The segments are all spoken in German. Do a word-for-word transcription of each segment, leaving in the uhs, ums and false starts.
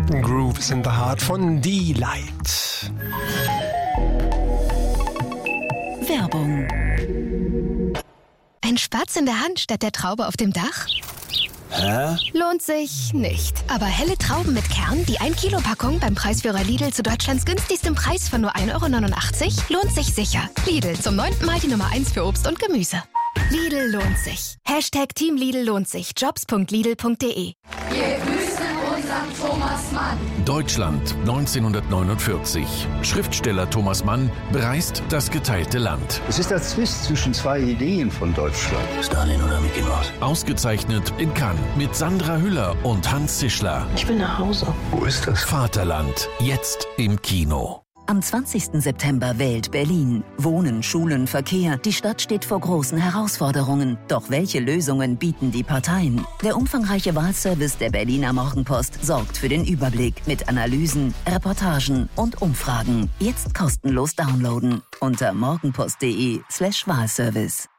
Grooves in the Heart von D-Light. Werbung. Ein Spatz in der Hand statt der Traube auf dem Dach? Hä? Lohnt sich nicht. Aber helle Trauben mit Kern, die ein Kilo Packung beim Preisführer Lidl zu Deutschlands günstigstem Preis von nur ein Euro neunundachtzig, lohnt sich sicher. Lidl, zum neunten Mal die Nummer eins für Obst und Gemüse. Lidl lohnt sich. Hashtag Team Lidl lohnt sich. Jobs punkt lidl punkt de. Wir grüßen unseren Thomas Mann. Deutschland neunzehnhundertneunundvierzig. Schriftsteller Thomas Mann bereist das geteilte Land. Es ist der Zwist zwischen zwei Ideen von Deutschland. Stalin oder Mickey Mouse? Ausgezeichnet in Cannes mit Sandra Hüller und Hans Zischler. Ich will nach Hause. Wo ist das? Vaterland, jetzt im Kino. Am zwanzigsten September wählt Berlin. Wohnen, Schulen, Verkehr. Die Stadt steht vor großen Herausforderungen. Doch welche Lösungen bieten die Parteien? Der umfangreiche Wahlservice der Berliner Morgenpost sorgt für den Überblick mit Analysen, Reportagen und Umfragen. Jetzt kostenlos downloaden unter morgenpost.de slash Wahlservice.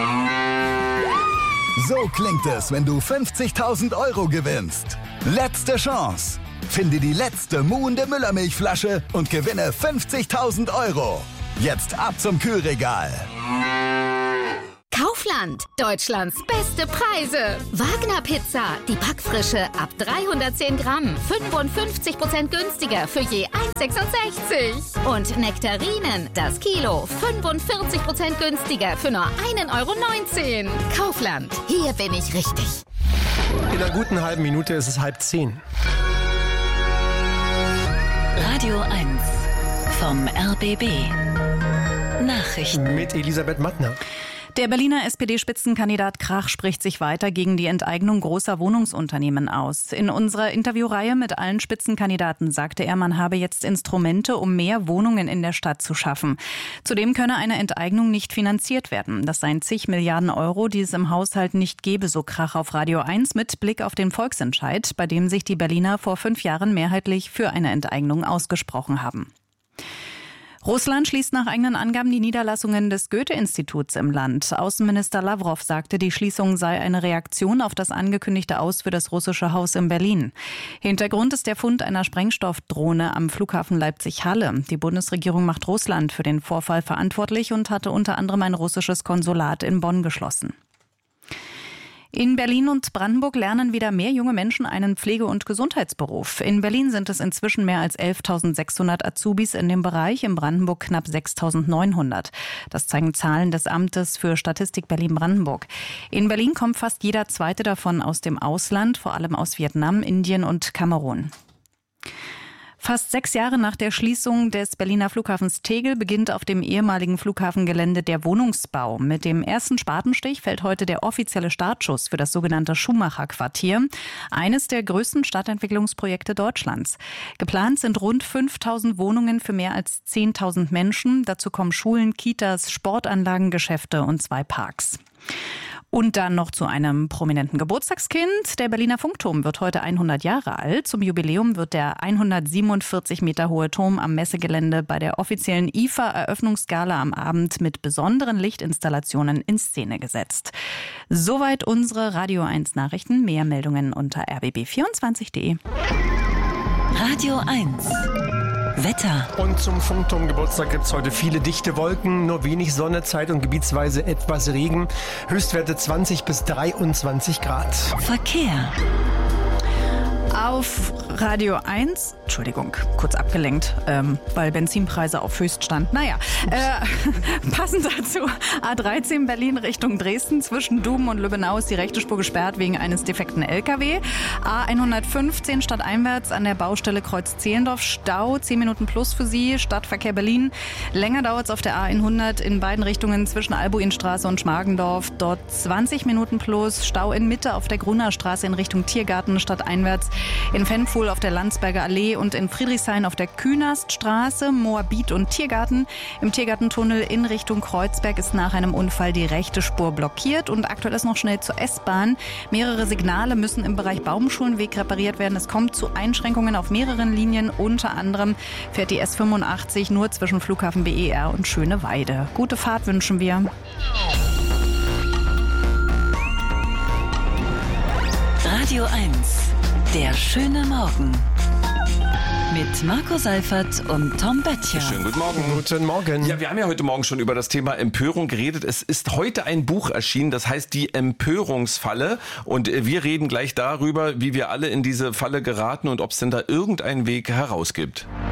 So klingt es, wenn du fünfzigtausend Euro gewinnst. Letzte Chance. Finde die letzte muhende Müllermilchflasche und gewinne fünfzigtausend Euro. Jetzt ab zum Kühlregal. Kaufland, Deutschlands beste Preise. Wagner Pizza, die Packfrische ab dreihundertzehn Gramm, fünfundfünfzig Prozent günstiger für je eins Euro sechsundsechzig. Und Nektarinen, das Kilo, fünfundvierzig Prozent günstiger für nur ein Euro neunzehn. Kaufland, hier bin ich richtig. In einer guten halben Minute ist es halb zehn. Radio eins vom R B B. Nachrichten mit Elisabeth Mattner. Der Berliner S P D-Spitzenkandidat Krach spricht sich weiter gegen die Enteignung großer Wohnungsunternehmen aus. In unserer Interviewreihe mit allen Spitzenkandidaten sagte er, man habe jetzt Instrumente, um mehr Wohnungen in der Stadt zu schaffen. Zudem könne eine Enteignung nicht finanziert werden. Das seien zig Milliarden Euro, die es im Haushalt nicht gebe, so Krach auf Radio eins mit Blick auf den Volksentscheid, bei dem sich die Berliner vor fünf Jahren mehrheitlich für eine Enteignung ausgesprochen haben. Russland schließt nach eigenen Angaben die Niederlassungen des Goethe-Instituts im Land. Außenminister Lawrow sagte, die Schließung sei eine Reaktion auf das angekündigte Aus für das russische Haus in Berlin. Hintergrund ist der Fund einer Sprengstoffdrohne am Flughafen Leipzig-Halle. Die Bundesregierung macht Russland für den Vorfall verantwortlich und hatte unter anderem ein russisches Konsulat in Bonn geschlossen. In Berlin und Brandenburg lernen wieder mehr junge Menschen einen Pflege- und Gesundheitsberuf. In Berlin sind es inzwischen mehr als elftausendsechshundert Azubis in dem Bereich, in Brandenburg knapp sechstausendneunhundert. Das zeigen Zahlen des Amtes für Statistik Berlin-Brandenburg. In Berlin kommt fast jeder Zweite davon aus dem Ausland, vor allem aus Vietnam, Indien und Kamerun. Fast sechs Jahre nach der Schließung des Berliner Flughafens Tegel beginnt auf dem ehemaligen Flughafengelände der Wohnungsbau. Mit dem ersten Spatenstich fällt heute der offizielle Startschuss für das sogenannte Schumacher-Quartier, eines der größten Stadtentwicklungsprojekte Deutschlands. Geplant sind rund fünftausend Wohnungen für mehr als zehntausend Menschen. Dazu kommen Schulen, Kitas, Sportanlagen, Geschäfte und zwei Parks. Und dann noch zu einem prominenten Geburtstagskind. Der Berliner Funkturm wird heute hundert Jahre alt. Zum Jubiläum wird der hundertsiebenundvierzig Meter hohe Turm am Messegelände bei der offiziellen I F A-Eröffnungsgala am Abend mit besonderen Lichtinstallationen in Szene gesetzt. Soweit unsere Radio eins Nachrichten. Mehr Meldungen unter r b b vierundzwanzig punkt de. Radio eins. Wetter. Und zum Funkturm-Geburtstag gibt es heute viele dichte Wolken, nur wenig Sonne, Zeit und gebietsweise etwas Regen. Höchstwerte zwanzig bis dreiundzwanzig Grad. Verkehr. Auf Radio eins, Entschuldigung, kurz abgelenkt, ähm, weil Benzinpreise auf Höchststand. Naja, äh, passend dazu A dreizehn Berlin Richtung Dresden. Zwischen Duben und Lübbenau ist die rechte Spur gesperrt wegen eines defekten L K W. A hundertfünfzehn stadteinwärts an der Baustelle Kreuz Zehlendorf. Stau, zehn Minuten plus für Sie. Stadtverkehr Berlin. Länger dauert es auf der A hundert in beiden Richtungen zwischen Albuinstraße und Schmargendorf. Dort zwanzig Minuten plus. Stau in Mitte auf der Gruner Straße in Richtung Tiergarten stadteinwärts. In Fennpfuhl auf der Landsberger Allee und in Friedrichshain auf der Künaststraße, Moabit und Tiergarten. Im Tiergartentunnel in Richtung Kreuzberg ist nach einem Unfall die rechte Spur blockiert. Und aktuell ist noch schnell zur S-Bahn. Mehrere Signale müssen im Bereich Baumschulenweg repariert werden. Es kommt zu Einschränkungen auf mehreren Linien. Unter anderem fährt die S fünfundachtzig nur zwischen Flughafen B E R und Schöneweide. Gute Fahrt wünschen wir. Radio eins. Der schöne Morgen. Mit Marco Seifert und Tom Böttcher. Schönen guten Morgen. Guten Morgen. Ja, wir haben ja heute Morgen schon über das Thema Empörung geredet. Es ist heute ein Buch erschienen, das heißt Die Empörungsfalle. Und wir reden gleich darüber, wie wir alle in diese Falle geraten und ob es denn da irgendeinen Weg heraus gibt.